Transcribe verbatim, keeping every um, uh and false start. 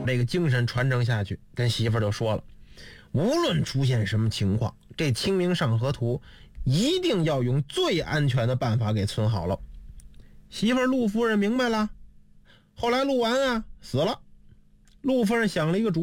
这个精神传承下去，跟媳妇儿就说了，无论出现什么情况，这清明上河图一定要用最安全的办法给存好了。媳妇儿陆夫人明白了。后来陆完啊死了，陆夫人想了一个主意，